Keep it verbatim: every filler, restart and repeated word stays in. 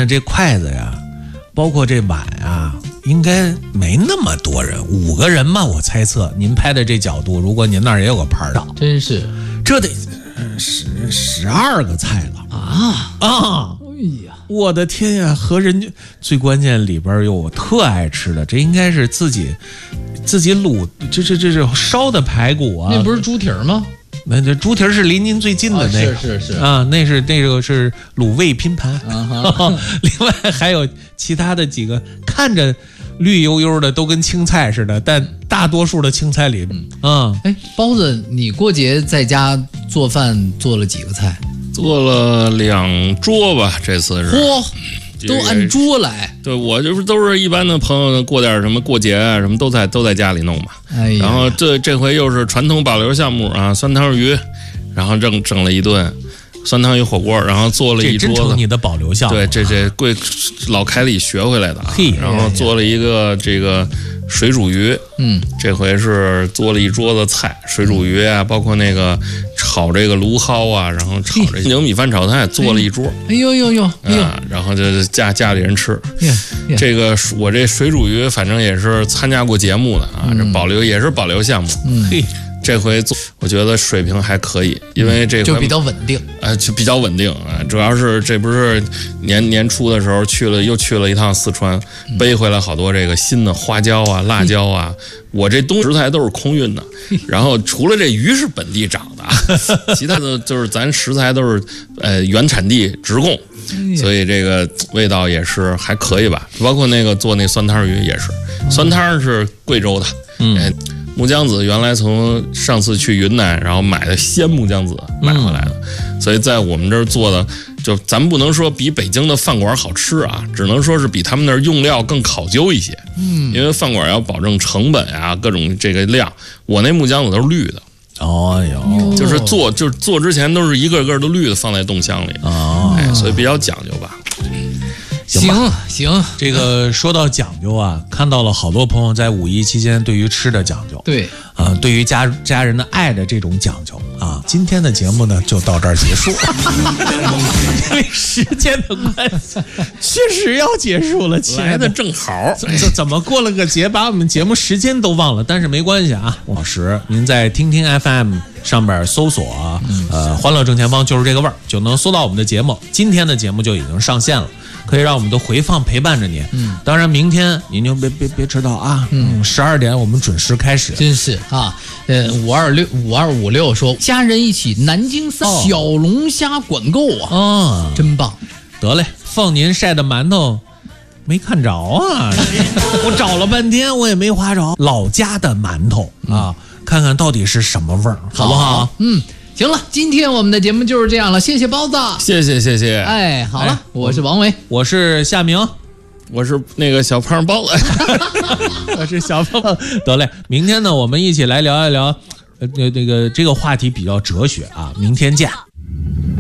着这筷子呀，包括这碗啊，应该没那么多人，五个人吧，我猜测。您拍的这角度，如果您那儿也有个盘的， 真是这得十十二个菜了啊啊！ 哎呀， 我的天呀！和人家最关键里边有我特爱吃的，这应该是自己自己卤，这这这是烧的排骨啊。 那不是猪蹄儿吗？ 那这猪蹄儿是离您最近的那个， 啊、是是是啊，那是那个是卤味拼盘。 啊、 另外还有其他的几个看着绿油油的，都跟青菜似的，但大多数的青菜里，嗯， 哎，包子，你过节在家做饭做了几个菜？ 做了两桌吧，这次是。 嚯，都按桌来。 对，我就是都是一般的朋友过点什么过节啊，什么都在都在家里弄嘛。 哎呀， 然后这这回又是传统保留项目啊，酸汤鱼，然后整整了一顿酸汤鱼火锅，然后做了一桌子。 这真成你的保留项目。 对，这这贵老凯里学回来的啊。然后做了一个这个水煮鱼， 嗯， 这回是做了一桌子菜，水煮鱼啊，包括那个炒这个芦蒿啊，然后炒这牛米饭炒菜，做了一桌。 哎呦呦呦，哎呦， 啊，然后就家家里人吃。这个我这水煮鱼，反正也是参加过节目的啊， 嗯、 这保留也是保留项目。 嗯， 嘿。 这回做，我觉得水平还可以，因为这回就比较稳定， 呃，就比较稳定啊。主要是这不是年年初的时候去了，又去了一趟四川，背回来好多这个新的花椒啊、辣椒啊。我这东食材都是空运的，然后除了这鱼是本地长的，其他的就是咱食材都是呃原产地直供，所以这个味道也是还可以吧。包括那个做那酸汤鱼也是，酸汤是贵州的，嗯。木姜子原来从上次去云南，然后买的鲜木姜子买回来的，嗯、所以在我们这儿做的，就咱们不能说比北京的饭馆好吃啊，只能说是比他们那儿用料更考究一些。嗯，因为饭馆要保证成本啊，各种这个量，我那木姜子都是绿的。 哦哟， 就是做就是做之前都是一个个的绿的放在冻箱里， 哦， 哎，所以比较讲究吧。 行行， 这个说到讲究啊，看到了好多朋友在五一期间对于吃的讲究， 对啊、呃，对于家家人的爱的这种讲究啊。今天的节目呢就到这儿结束，因为时间的关系，确实要结束了。 来的正好， 这怎么过了个节，把我们节目时间都忘了？但是没关系啊，老师，您在听听 F M 上边搜索呃，欢乐正前方就是这个味儿，就能搜到我们的节目。今天的节目就已经上线了。可以让我们的回放陪伴着您。嗯，当然明天您就别别别迟到啊。嗯，十二点我们准时开始。 真是啊，呃，五二六五二五六说家人一起南京三小龙虾管够啊， 哦， 真棒。 得嘞，放您晒的馒头没看着啊，我找了半天我也没划着老家的馒头啊，看看到底是什么味儿，好不好？ 嗯。行了，今天我们的节目就是这样了，谢谢包子， 谢谢谢谢。 哎，好了， 哎、 我是王维， 我是夏明， 我是那个小胖包子， 我是小胖。得嘞，明天呢，我们一起来聊一聊，呃，那个这个话题比较哲学啊，明天见。